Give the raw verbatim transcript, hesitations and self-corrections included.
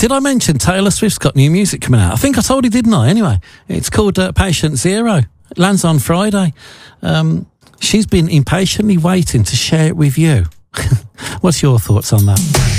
Did I mention Taylor Swift's got new music coming out? I think I told you, didn't I? Anyway, it's called uh, Patient Zero. It lands on Friday. Um, she's been impatiently waiting to share it with you. What's your thoughts on that?